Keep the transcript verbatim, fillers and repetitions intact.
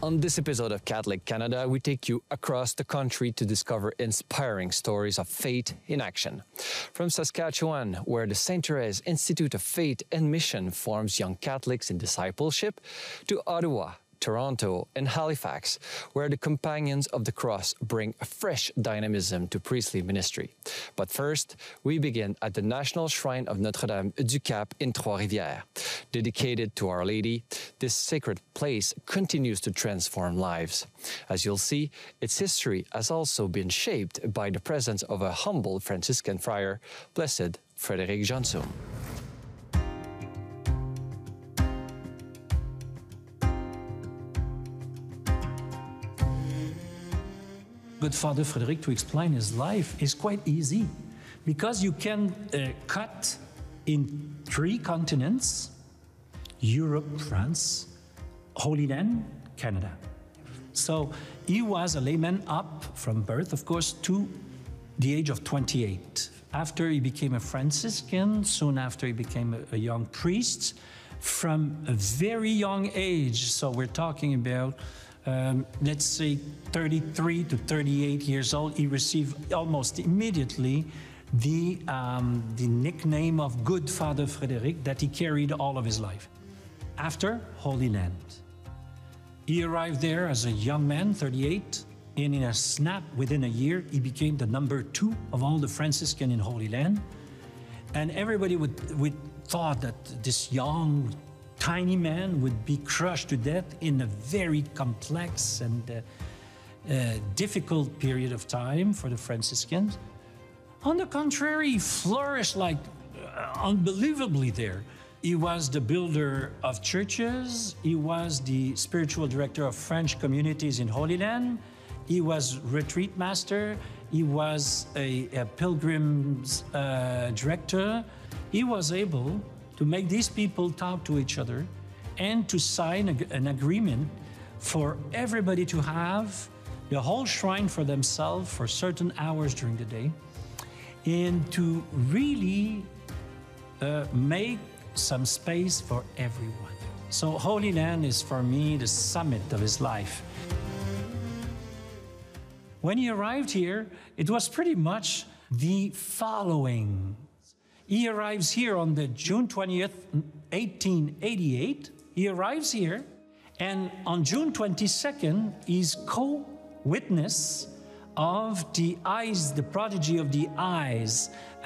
On this episode of Catholic Canada, we take you across the country to discover inspiring stories of faith in action. From Saskatchewan, where the Saint Therese Institute of Faith and Mission forms young Catholics in discipleship, to Ottawa, Toronto, and Halifax, where the Companions of the Cross bring a fresh dynamism to priestly ministry. But first, we begin at the National Shrine of Notre-Dame du Cap in Trois-Rivières. Dedicated to Our Lady, this sacred place continues to transform lives. As you'll see, its history has also been shaped by the presence of a humble Franciscan friar, Blessed Frédéric Janszoon. Good Father Frédéric, to explain his life is quite easy because you can uh, cut in three continents: Europe, France, Holy Land, Canada. So he was a layman up from birth, of course, to the age of twenty-eight. After he became a Franciscan, soon after he became a, a young priest, from a very young age, so we're talking about Um, let's say thirty-three to thirty-eight years old, he received almost immediately the, um, the nickname of Good Father Frédéric that he carried all of his life. After Holy Land, he arrived there as a young man, thirty-eight, and in a snap, within a year, he became the number two of all the Franciscan in Holy Land. And everybody would, would thought that this young, tiny man would be crushed to death in a very complex and uh, uh, difficult period of time for the Franciscans. On the contrary, he flourished like uh, unbelievably there. He was the builder of churches. He was the spiritual director of French communities in Holy Land. He was retreat master. He was a, a pilgrim's uh, director. He was able to make these people talk to each other and to sign a, an agreement for everybody to have the whole shrine for themselves for certain hours during the day, and to really uh, make some space for everyone. So Holy Land is for me the summit of his life. When he arrived here, it was pretty much the following. He arrives here on the June twentieth, eighteen eighty-eight. He arrives here, and on June twenty-second, he's co-witness of the eyes, the prodigy of the eyes,